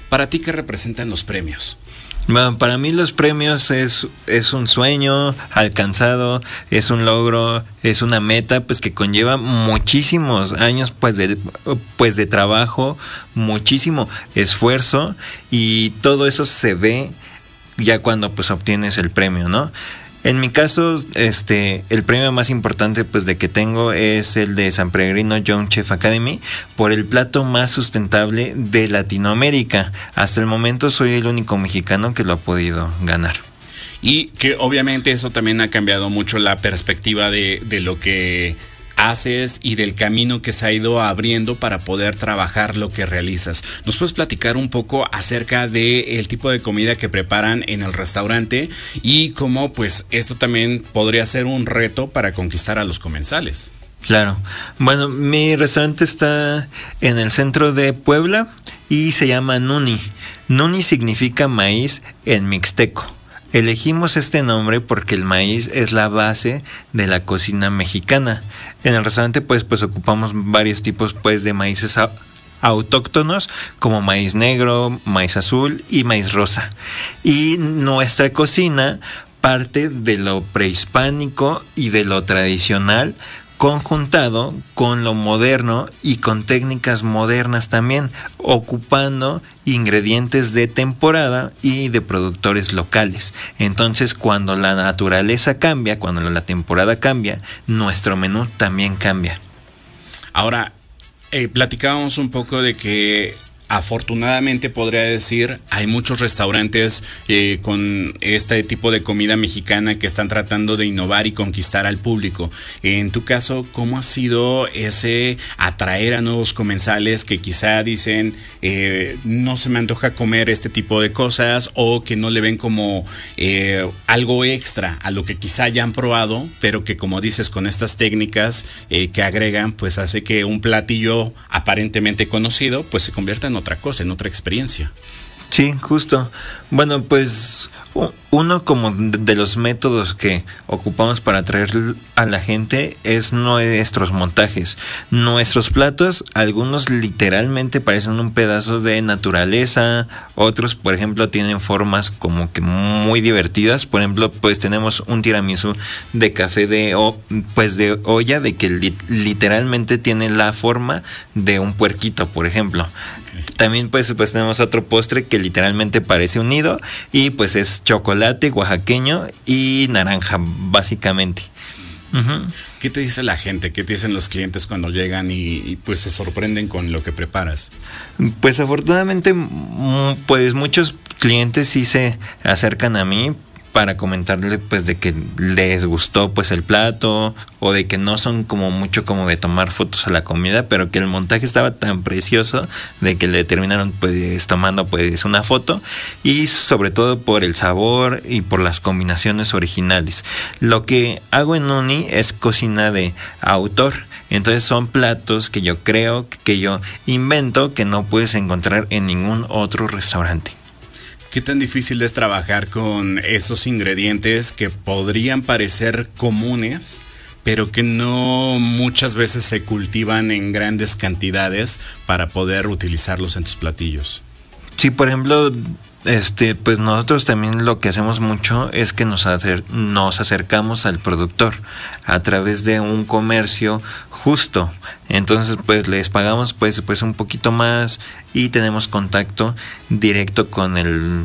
¿Para ti qué representan los premios? Bueno, para mí los premios es un sueño alcanzado, es un logro, es una meta pues que conlleva muchísimos años pues de trabajo, muchísimo esfuerzo, y todo eso se ve ya cuando pues obtienes el premio, ¿no? En mi caso, el premio más importante pues de que tengo es el de San Pellegrino Young Chef Academy por el plato más sustentable de Latinoamérica. Hasta el momento soy el único mexicano que lo ha podido ganar. Y que obviamente eso también ha cambiado mucho la perspectiva de lo que haces y del camino que se ha ido abriendo para poder trabajar lo que realizas. ¿Nos puedes platicar un poco acerca de el tipo de comida que preparan en el restaurante y cómo pues esto también podría ser un reto para conquistar a los comensales? Claro. Bueno, mi restaurante está en el centro de Puebla y se llama Nuni. Nuni significa maíz en mixteco. Elegimos este nombre porque el maíz es la base de la cocina mexicana. En el restaurante pues ocupamos varios tipos pues de maíces autóctonos, como maíz negro, maíz azul y maíz rosa. Y nuestra cocina parte de lo prehispánico y de lo tradicional, conjuntado con lo moderno y con técnicas modernas también, ocupando ingredientes de temporada y de productores locales. Entonces, cuando la naturaleza cambia, cuando la temporada cambia, nuestro menú también cambia. Ahora, platicábamos un poco de que afortunadamente podría decir, hay muchos restaurantes con este tipo de comida mexicana que están tratando de innovar y conquistar al público. En tu caso, ¿cómo ha sido ese atraer a nuevos comensales que quizá dicen, no se me antoja comer este tipo de cosas, o que no le ven como algo extra a lo que quizá ya han probado, pero que, como dices, con estas técnicas que agregan, pues hace que un platillo aparentemente conocido pues se convierta en otra cosa, en otra experiencia? Sí, justo. Bueno, pues uno como de los métodos que ocupamos para atraer a la gente es nuestros montajes. Nuestros platos, algunos literalmente parecen un pedazo de naturaleza, otros, por ejemplo, tienen formas como que muy divertidas. Por ejemplo, pues tenemos un tiramisú de café de olla, de que literalmente tiene la forma de un puerquito, por ejemplo. También pues tenemos otro postre que literalmente parece un nido y pues es chocolate oaxaqueño y naranja, básicamente. Uh-huh. ¿Qué te dice la gente? ¿Qué te dicen los clientes cuando llegan y pues se sorprenden con lo que preparas? Pues afortunadamente pues muchos clientes sí se acercan a mí para comentarle pues de que les gustó pues el plato, o de que no son como mucho como de tomar fotos a la comida, pero que el montaje estaba tan precioso de que le terminaron pues tomando pues una foto, y sobre todo por el sabor y por las combinaciones originales. Lo que hago en Nuni es cocina de autor. Entonces son platos que yo creo, que yo invento, que no puedes encontrar en ningún otro restaurante. ¿Qué tan difícil es trabajar con esos ingredientes que podrían parecer comunes, pero que no muchas veces se cultivan en grandes cantidades para poder utilizarlos en tus platillos? Sí, por ejemplo, pues nosotros también lo que hacemos mucho es que nos acercamos al productor a través de un comercio justo. Entonces pues les pagamos pues un poquito más y tenemos contacto directo con el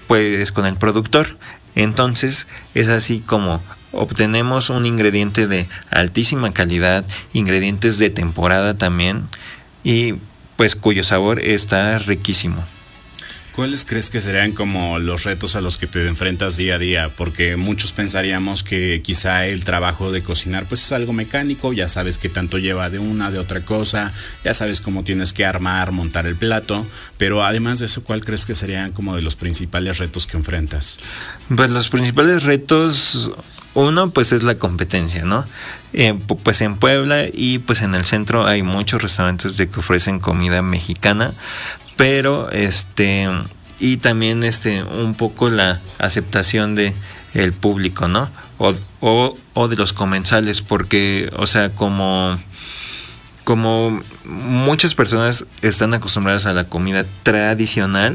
productor. Entonces es así como obtenemos un ingrediente de altísima calidad, ingredientes de temporada también, y pues cuyo sabor está riquísimo. ¿Cuáles crees que serían como los retos a los que te enfrentas día a día? Porque muchos pensaríamos que quizá el trabajo de cocinar pues es algo mecánico, ya sabes qué tanto lleva de una, de otra cosa, ya sabes cómo tienes que armar, montar el plato, pero además de eso, ¿cuál crees que serían como de los principales retos que enfrentas? Pues los principales retos, uno pues es la competencia, ¿no? Pues en Puebla y pues en el centro hay muchos restaurantes que ofrecen comida mexicana, pero y también un poco la aceptación de el público, ¿no? O de los comensales, porque, o sea, como muchas personas están acostumbradas a la comida tradicional,